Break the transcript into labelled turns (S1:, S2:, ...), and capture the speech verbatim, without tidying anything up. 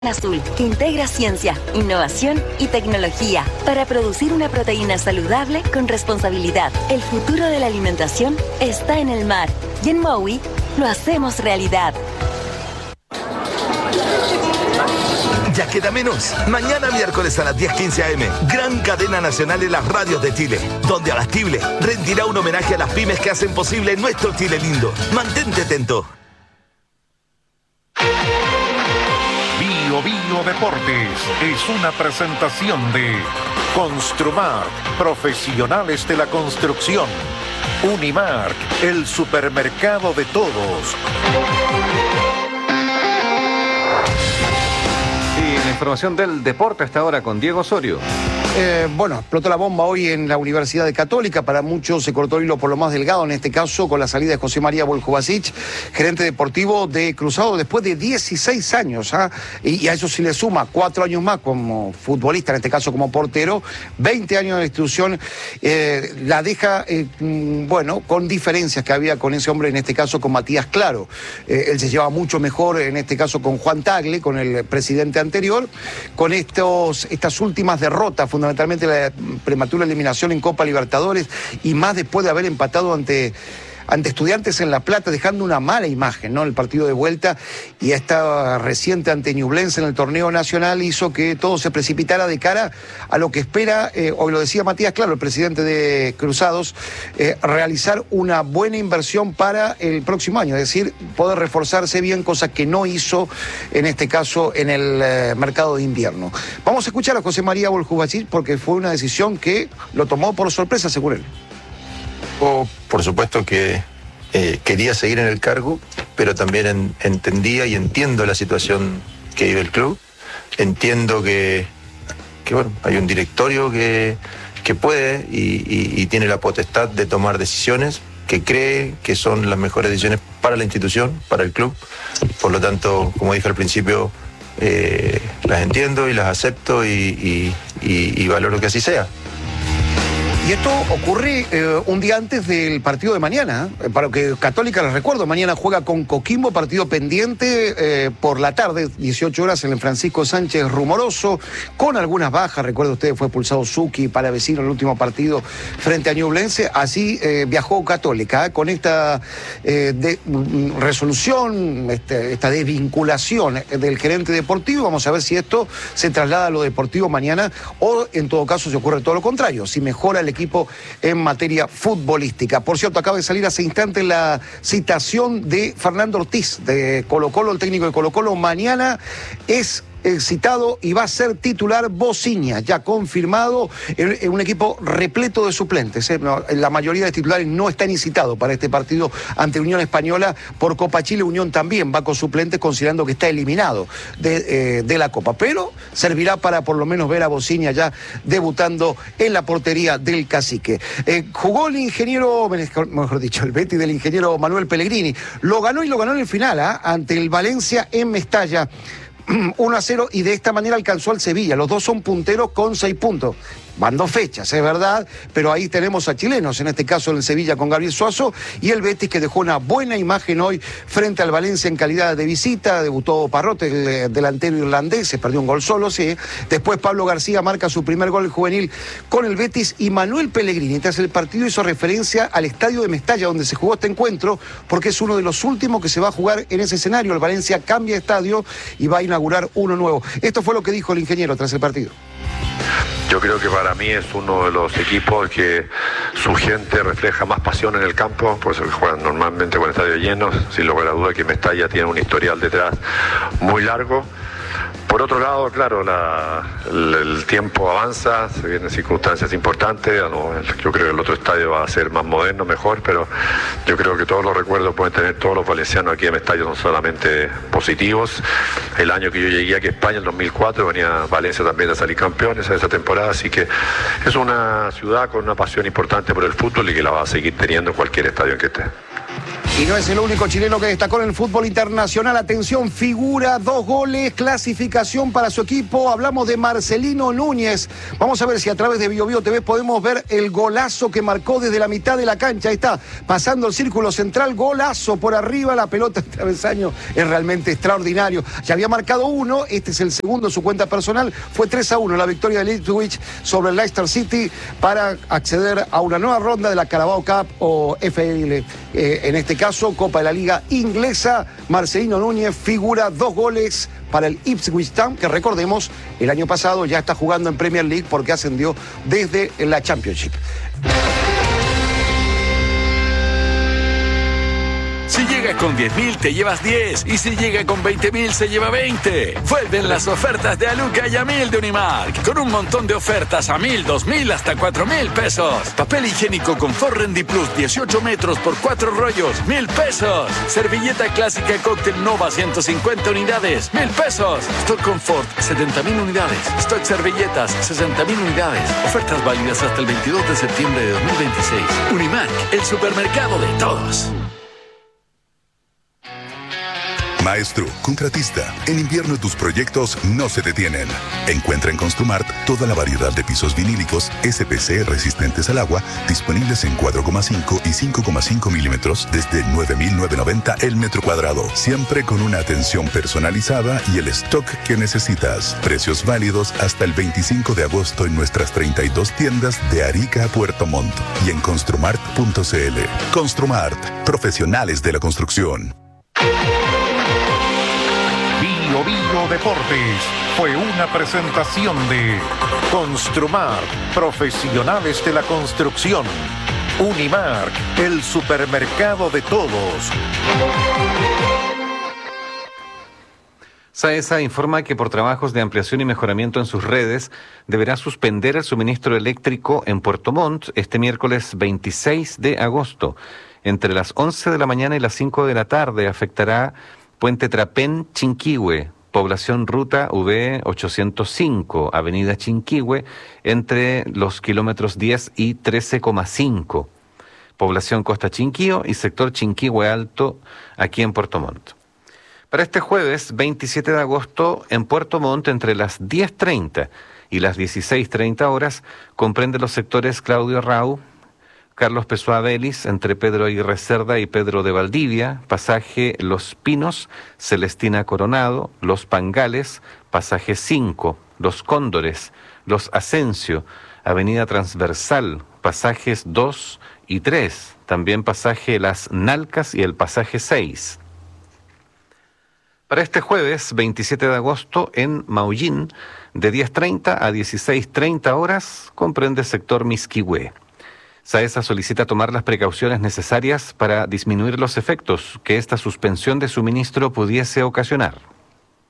S1: Azul, que integra ciencia, innovación y tecnología para producir una proteína saludable con responsabilidad. El futuro de la alimentación está en el mar y en Mowi lo hacemos realidad.
S2: Ya queda menos. Mañana miércoles a las diez quince a eme, gran cadena nacional en las radios de Chile, donde Abastible rendirá un homenaje a las pymes que hacen posible nuestro Chile lindo. Mantente atento.
S3: Bio Bio Deportes es una presentación de Construmark, profesionales de la construcción. Unimark, el supermercado de todos.
S4: Y la información del deporte hasta ahora con Diego Osorio.
S5: Eh, bueno, explotó la bomba hoy en la Universidad de Católica. Para muchos se cortó el hilo por lo más delgado, en este caso con la salida de José María Volkovacic, gerente deportivo de Cruzado, después de dieciséis años. ¿ah? Y, y a eso sí le suma cuatro años más como futbolista, en este caso como portero, veinte años de institución. Eh, la deja, eh, bueno, con diferencias que había con ese hombre, en este caso con Matías Claro. Eh, él se lleva mucho mejor, en este caso con Juan Tagle, con el presidente anterior, con estos, estas últimas derrotas, fundamentalmente la prematura eliminación en Copa Libertadores y más después de haber empatado ante, ante Estudiantes en La Plata, dejando una mala imagen, ¿no? El partido de vuelta y esta reciente ante Ñublense en el torneo nacional hizo que todo se precipitara de cara a lo que espera, eh, hoy lo decía Matías Claro, el presidente de Cruzados, eh, realizar una buena inversión para el próximo año, es decir, poder reforzarse bien, cosa que no hizo en este caso en el eh, mercado de invierno. Vamos a escuchar a José María Volkovacic porque fue una decisión que lo tomó por sorpresa, según él.
S6: Por supuesto que eh, quería seguir en el cargo, pero también en, entendía y entiendo la situación que vive el club. Entiendo que, que bueno, hay un directorio que, que puede y, y, y tiene la potestad de tomar decisiones que cree que son las mejores decisiones para la institución, para el club. Por lo tanto, como dije al principio, eh, las entiendo y las acepto y, y, y, y valoro que así sea.
S5: Y esto ocurre eh, un día antes del partido de mañana, ¿eh? Para que Católica, les recuerdo, mañana juega con Coquimbo, partido pendiente eh, por la tarde, dieciocho horas en el Francisco Sánchez Rumoroso, con algunas bajas. Recuerden ustedes, fue expulsado Zucchi para Vecino en el último partido frente a Ñublense. Así eh, viajó Católica, ¿eh? Con esta eh, de, mm, resolución, este, esta desvinculación del gerente deportivo. Vamos a ver si esto se traslada a lo deportivo mañana o en todo caso se ocurre todo lo contrario, si mejora el equipo en materia futbolística. Por cierto, acaba de salir hace instante la citación de Fernando Ortiz de Colo-Colo, el técnico de Colo-Colo. Mañana es citado y va a ser titular Bociña, ya confirmado, en, en un equipo repleto de suplentes. ¿eh? No, la mayoría de titulares no están incitados para este partido ante Unión Española por Copa Chile. Unión también va con suplentes, considerando que está eliminado de, eh, de la Copa, pero servirá para por lo menos ver a Bociña ya debutando en la portería del Cacique. Eh, jugó el ingeniero, mejor dicho, el Betis del ingeniero Manuel Pellegrini. Lo ganó y lo ganó en el final, ¿eh? Ante el Valencia en Mestalla. uno a cero y de esta manera alcanzó al Sevilla. Los dos son punteros con seis puntos. Van dos fechas, es verdad, pero ahí tenemos a chilenos, en este caso el Sevilla con Gabriel Suazo y el Betis que dejó una buena imagen hoy frente al Valencia en calidad de visita. Debutó Parrote, el delantero irlandés, se perdió un gol solo, sí. Después Pablo García marca su primer gol juvenil con el Betis y Manuel Pellegrini, tras el partido, hizo referencia al estadio de Mestalla donde se jugó este encuentro, porque es uno de los últimos que se va a jugar en ese escenario. El Valencia cambia de estadio y va a inaugurar uno nuevo. Esto fue lo que dijo el ingeniero tras el partido.
S7: Yo creo que para mí es uno de los equipos que su gente refleja más pasión en el campo, por eso que juegan normalmente con estadios llenos, sin lugar a duda que Mestalla tiene un historial detrás muy largo. Por otro lado, claro, la, el, el tiempo avanza, se vienen circunstancias importantes. No, yo creo que el otro estadio va a ser más moderno, mejor, pero yo creo que todos los recuerdos pueden tener todos los valencianos aquí en Mestalla son solamente positivos. El año que yo llegué aquí a España, el dos mil cuatro, venía Valencia también a salir campeones en esa temporada, así que es una ciudad con una pasión importante por el fútbol y que la va a seguir teniendo en cualquier estadio en que esté.
S5: Y no es el único chileno que destacó en el fútbol internacional. Atención, figura, dos goles, clasificación para su equipo. Hablamos de Marcelino Núñez. Vamos a ver si a través de Bio Bio T V podemos ver el golazo que marcó desde la mitad de la cancha. Ahí está, pasando el círculo central, golazo por arriba, la pelota en travesaño. Es realmente extraordinario. Ya había marcado uno, este es el segundo, su cuenta personal. Fue tres a uno la victoria de Ipswich sobre el Leicester City para acceder a una nueva ronda de la Carabao Cup o F L. Eh, en este caso, Copa de la Liga Inglesa. Marcelino Núñez figura, dos goles para el Ipswich Town, que recordemos, el año pasado ya está jugando en Premier League porque ascendió desde la Championship.
S8: Si llega con diez mil, te llevas diez. Y si llega con veinte mil, se lleva veinte. Vuelven las ofertas de Aluca y a mil de Unimark. Con un montón de ofertas a mil, dos mil, hasta cuatro mil pesos. Papel higiénico Confort Rendi Plus, dieciocho metros por cuatro rollos, mil pesos. Servilleta clásica Cóctel Nova, ciento cincuenta unidades, mil pesos. Stock Confort, setenta mil unidades. Stock Servilletas, sesenta mil unidades. Ofertas válidas hasta el veintidós de septiembre de dos mil veintiséis. Unimark, el supermercado de todos.
S9: Maestro, contratista, en invierno tus proyectos no se detienen. Encuentra en Construmart toda la variedad de pisos vinílicos S P C resistentes al agua, disponibles en cuatro coma cinco y cinco coma cinco milímetros desde nueve mil novecientos noventa el metro cuadrado. Siempre con una atención personalizada y el stock que necesitas. Precios válidos hasta el veinticinco de agosto en nuestras treinta y dos tiendas de Arica a Puerto Montt y en construmart punto c l. Construmart, profesionales de la construcción.
S3: Bio Bio Deportes fue una presentación de Construmart, profesionales de la construcción. Unimark, el supermercado de todos.
S4: SAESA informa que por trabajos de ampliación y mejoramiento en sus redes deberá suspender el suministro eléctrico en Puerto Montt este miércoles veintiséis de agosto. Entre las once de la mañana y las cinco de la tarde afectará Puente Trapén, Chinquihue, población ruta V ochocientos cinco, avenida Chinquihue, entre los kilómetros diez y trece coma cinco. Población Costa Chinquío y sector Chinquihue Alto, aquí en Puerto Montt. Para este jueves, veintisiete de agosto, en Puerto Montt, entre las diez treinta y las dieciséis treinta horas, comprende los sectores Claudio Rau, Carlos Pessoa Vélez, entre Pedro Aguirre Cerda y Pedro de Valdivia, pasaje Los Pinos, Celestina Coronado, Los Pangales, pasaje cinco, Los Cóndores, Los Asensio, avenida Transversal, pasajes dos y tres, también pasaje Las Nalcas y el pasaje seis. Para este jueves, veintisiete de agosto, en Maullín, de diez treinta a dieciséis treinta horas, comprende sector Misquihue. SAESA solicita tomar las precauciones necesarias para disminuir los efectos que esta suspensión de suministro pudiese ocasionar.